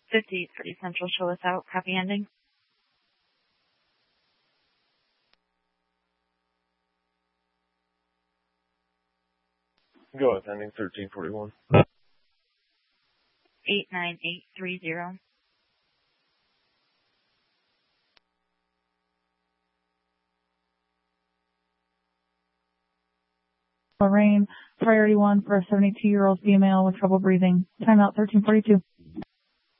5830 Central, show us out. Copy ending. Go with ending 1341. 89830. Lorraine, priority 1 for a 72-year-old female with trouble breathing. Timeout 1342.